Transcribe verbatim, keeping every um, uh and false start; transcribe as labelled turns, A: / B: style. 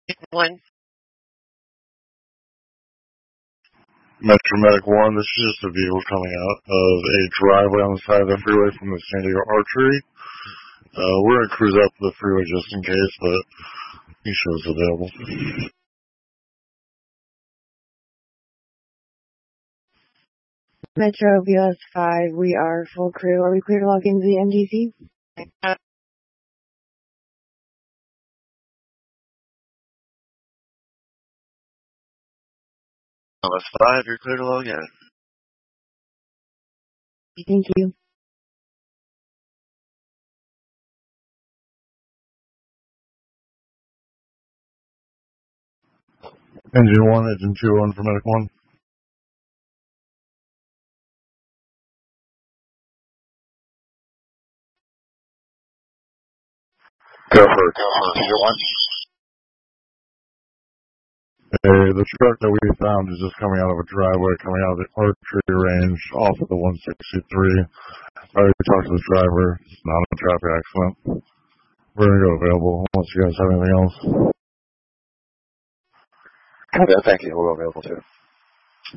A: One.
B: Metro Medic one, this is just a vehicle coming out of a driveway on the side of the freeway from the San Diego Archery. Uh, we're going to cruise up the freeway just in case, but he shows available.
C: Metro B S five, we are full crew. Are we clear to log into the M D C?
A: That's five, you're clear to log in.
C: Thank you.
B: Engine one, engine two, one for Medic one. Go for it.
A: Go for engine one.
B: Hey, the truck that we found is just coming out of a driveway, coming out of the Archery range off of the one sixty-three. I already talked to the driver. It's not a traffic accident. We're going to go available unless you guys have anything else.
A: Okay, thank you. We'll go available too.